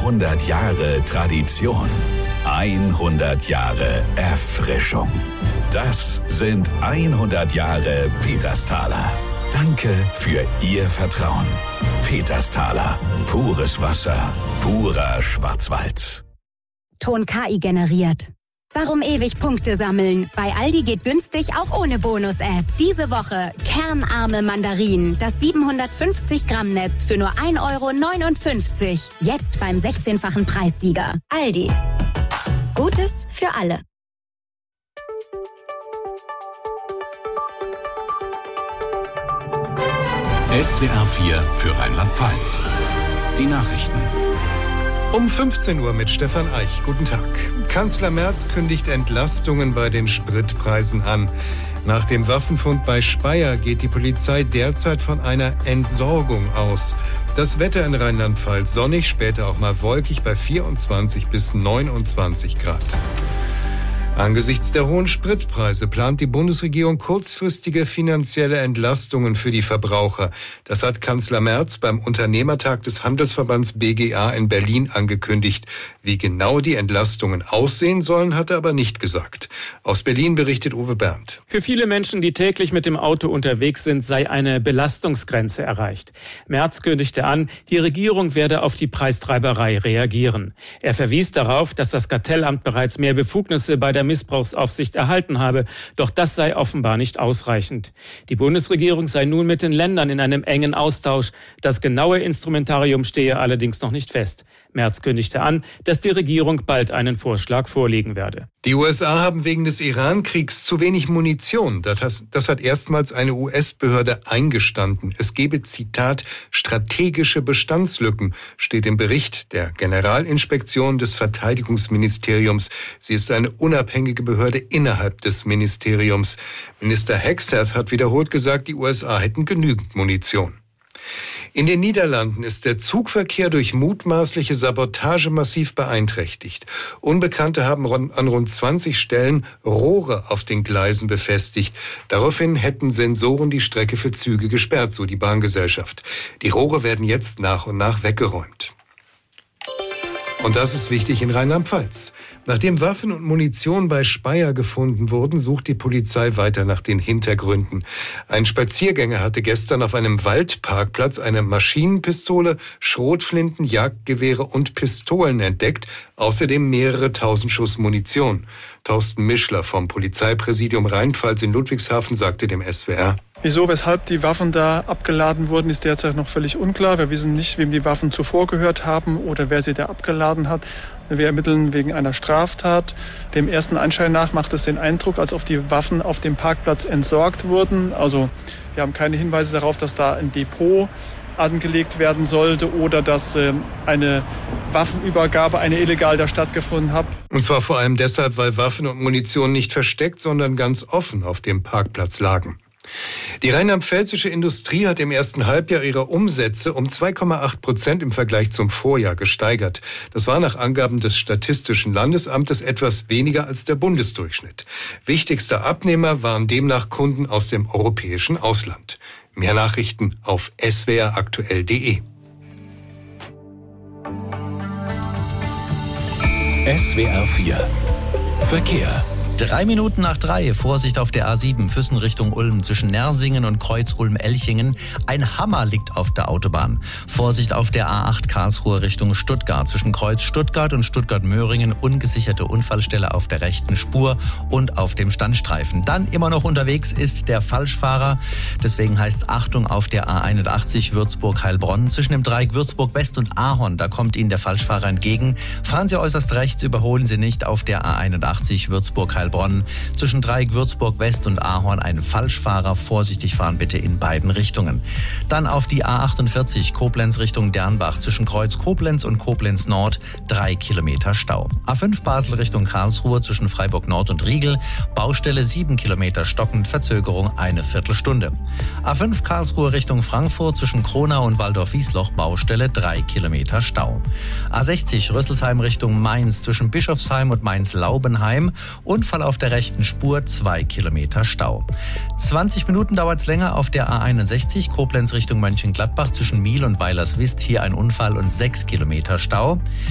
100 Jahre Tradition. 100 Jahre Erfrischung. Das sind 100 Jahre Petersthaler. Danke für Ihr Vertrauen. Petersthaler. Pures Wasser. Purer Schwarzwald. Ton KI generiert. Warum ewig Punkte sammeln? Bei Aldi geht günstig auch ohne Bonus-App. Diese Woche kernarme Mandarinen. Das 750-Gramm-Netz für nur 1,59 €. Jetzt beim 16-fachen Preissieger. Aldi. Gutes für alle. SWR 4 für Rheinland-Pfalz. Die Nachrichten. Um 15 Uhr mit Stefan Eich. Guten Tag. Kanzler Merz kündigt Entlastungen bei den Spritpreisen an. Nach dem Waffenfund bei Speyer geht die Polizei derzeit von einer Entsorgung aus. Das Wetter in Rheinland-Pfalz sonnig, später auch mal wolkig bei 24 bis 29 Grad. Angesichts der hohen Spritpreise plant die Bundesregierung kurzfristige finanzielle Entlastungen für die Verbraucher. Das hat Kanzler Merz beim Unternehmertag des Handelsverbands BGA in Berlin angekündigt. Wie genau die Entlastungen aussehen sollen, hat er aber nicht gesagt. Aus Berlin berichtet Uwe Berndt. Für viele Menschen, die täglich mit dem Auto unterwegs sind, sei eine Belastungsgrenze erreicht. Merz kündigte an, die Regierung werde auf die Preistreiberei reagieren. Er verwies darauf, dass das Kartellamt bereits mehr Befugnisse bei der Missbrauchsaufsicht erhalten habe, doch das sei offenbar nicht ausreichend. Die Bundesregierung sei nun mit den Ländern in einem engen Austausch. Das genaue Instrumentarium stehe allerdings noch nicht fest. Merz kündigte an, dass die Regierung bald einen Vorschlag vorlegen werde. Die USA haben wegen des Iran-Kriegs zu wenig Munition. Das hat erstmals eine US-Behörde eingestanden. Es gebe, Zitat, strategische Bestandslücken, steht im Bericht der Generalinspektion des Verteidigungsministeriums. Sie ist eine unabhängige Behörde innerhalb des Ministeriums. Minister Hegseth hat wiederholt gesagt, die USA hätten genügend Munition. In den Niederlanden ist der Zugverkehr durch mutmaßliche Sabotage massiv beeinträchtigt. Unbekannte haben an rund 20 Stellen Rohre auf den Gleisen befestigt. Daraufhin hätten Sensoren die Strecke für Züge gesperrt, so die Bahngesellschaft. Die Rohre werden jetzt nach und nach weggeräumt. Und das ist wichtig in Rheinland-Pfalz. Nachdem Waffen und Munition bei Speyer gefunden wurden, sucht die Polizei weiter nach den Hintergründen. Ein Spaziergänger hatte gestern auf einem Waldparkplatz eine Maschinenpistole, Schrotflinten, Jagdgewehre und Pistolen entdeckt, außerdem mehrere tausend Schuss Munition. Thorsten Mischler vom Polizeipräsidium Rheinpfalz in Ludwigshafen sagte dem SWR: Wieso, weshalb die Waffen da abgeladen wurden, ist derzeit noch völlig unklar. Wir wissen nicht, wem die Waffen zuvor gehört haben oder wer sie da abgeladen hat. Wir ermitteln wegen einer Straftat. Dem ersten Anschein nach macht es den Eindruck, als ob die Waffen auf dem Parkplatz entsorgt wurden. Also wir haben keine Hinweise darauf, dass da ein Depot angelegt werden sollte oder dass eine Waffenübergabe, eine illegal da stattgefunden hat. Und zwar vor allem deshalb, weil Waffen und Munition nicht versteckt, sondern ganz offen auf dem Parkplatz lagen. Die rheinland-pfälzische Industrie hat im ersten Halbjahr ihre Umsätze um 2,8% im Vergleich zum Vorjahr gesteigert. Das war nach Angaben des Statistischen Landesamtes etwas weniger als der Bundesdurchschnitt. Wichtigster Abnehmer waren demnach Kunden aus dem europäischen Ausland. Mehr Nachrichten auf swraktuell.de. SWR 4 Verkehr. 3 Minuten nach 3, Vorsicht auf der A7, Füssen Richtung Ulm, zwischen Nersingen und Kreuz Ulm-Elchingen. Ein Hammer liegt auf der Autobahn. Vorsicht auf der A8 Karlsruhe Richtung Stuttgart, zwischen Kreuz Stuttgart und Stuttgart-Möhringen, ungesicherte Unfallstelle auf der rechten Spur und auf dem Standstreifen. Dann immer noch unterwegs ist der Falschfahrer, deswegen heißt es Achtung auf der A81 Würzburg-Heilbronn, zwischen dem Dreieck Würzburg-West und Ahorn, da kommt Ihnen der Falschfahrer entgegen. Fahren Sie äußerst rechts, überholen Sie nicht auf der A81 Würzburg-Heilbronn. Zwischen Dreieck Würzburg West und Ahorn ein Falschfahrer. Vorsichtig fahren bitte in beiden Richtungen. Dann auf die A48 Koblenz Richtung Dernbach. Zwischen Kreuz Koblenz und Koblenz Nord 3 Kilometer Stau. A5 Basel Richtung Karlsruhe zwischen Freiburg Nord und Riegel. Baustelle 7 Kilometer stockend. Verzögerung eine Viertelstunde. A5 Karlsruhe Richtung Frankfurt zwischen Kronau und Waldorf-Wiesloch. Baustelle 3 Kilometer Stau. A60 Rüsselsheim Richtung Mainz zwischen Bischofsheim und Mainz-Laubenheim. Unfall auf der rechten Spur, 2 Kilometer Stau. 20 Minuten dauert es länger auf der A61 Koblenz Richtung Mönchengladbach zwischen Miel und Weilerswist. Hier ein Unfall und 6 Kilometer Stau.